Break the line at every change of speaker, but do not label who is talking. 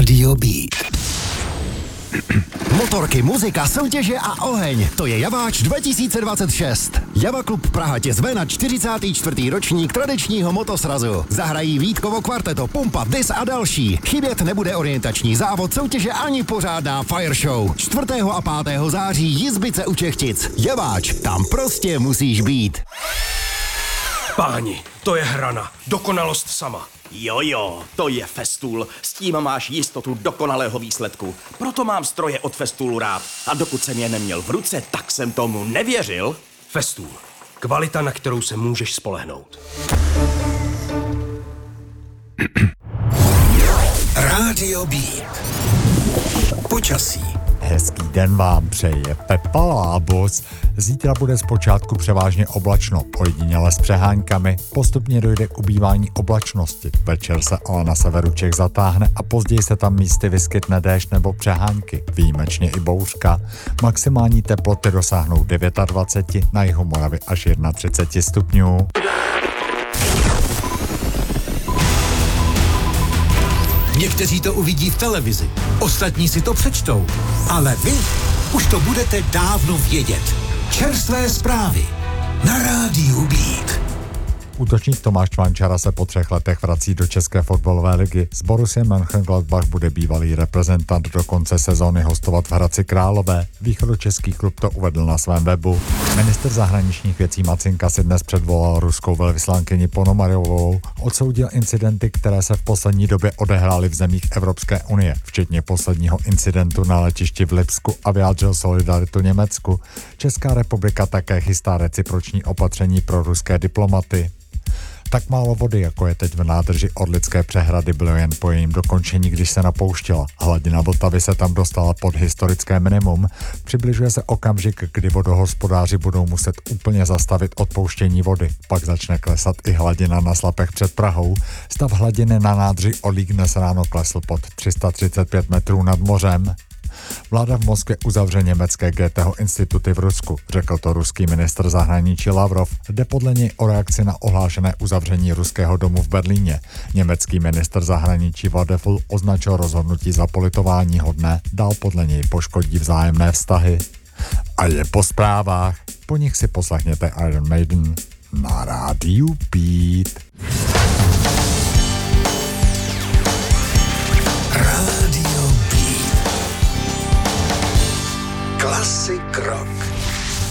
Rádio Beat. Motorky, muzika, soutěže a oheň. To je Javáč 2026. Java Klub Praha tě zve na 44. ročník tradičního motosrazu. Zahrají Vítkovo kvarteto, Pumpa, Dis a další. Chybět nebude orientační závod, soutěže ani pořádná fire show. 4. a 5. září Jizbice u Čechtic. Javáč, tam prostě musíš být.
Páni, to je hrana. Dokonalost sama.
Jo, to je Festool. S tím máš jistotu dokonalého výsledku. Proto mám stroje od Festoolu rád. A dokud jsem je neměl v ruce, tak jsem tomu nevěřil.
Festool. Kvalita, na kterou se můžeš spolehnout.
Rádio Beat. Počasí.
Hezký den vám přeje Pepa Lábos. Zítra bude zpočátku převážně oblačno, ojediněle s přeháňkami. Postupně dojde k ubývání oblačnosti. Večer se ale na severu Čech zatáhne a později se tam místy vyskytne déšť nebo přehánky. Výjimečně i bouřka. Maximální teploty dosáhnou 29, na jihu Moravy až 31 stupňů.
Někteří to uvidí v televizi, ostatní si to přečtou, ale vy už to budete dávno vědět. Čerstvé zprávy na Rádiu Beat.
Útočník Tomáš Čvančara se po 3 letech vrací do České fotbalové ligy. S Borussiem Mönchengladbach bude bývalý reprezentant do konce sezóny hostovat v Hradci Králové. Východočeský klub to uvedl na svém webu. Ministr zahraničních věcí Macinka si dnes předvolal ruskou velvyslankyni Ponomaryovou, odsoudil incidenty, které se v poslední době odehrály v zemích Evropské unie, včetně posledního incidentu na letišti v Lipsku, a vyjádřil solidaritu Německu. Česká republika také chystá reciproční opatření pro ruské diplomaty. Tak málo vody, jako je teď v nádrži Orlické přehrady, bylo jen po jejím dokončení, když se napouštěla. Hladina Vltavy se tam dostala pod historické minimum. Přibližuje se okamžik, kdy vodohospodáři budou muset úplně zastavit odpouštění vody. Pak začne klesat i hladina na Slapech před Prahou. Stav hladiny na nádrži Orlík dnes ráno klesl pod 335 metrů nad mořem. Vláda v Moskvě uzavře německé Goetheho instituty v Rusku, řekl to ruský ministr zahraničí Lavrov. Jde podle něj o reakci na ohlášené uzavření ruského domu v Berlíně. Německý ministr zahraničí Vadefl označil rozhodnutí za politování hodné, dál podle něj poškodí vzájemné vztahy. A je po zprávách, po nich si poslechněte Iron Maiden na Rádiu Beat.
Rádio Beat. Klasik rock.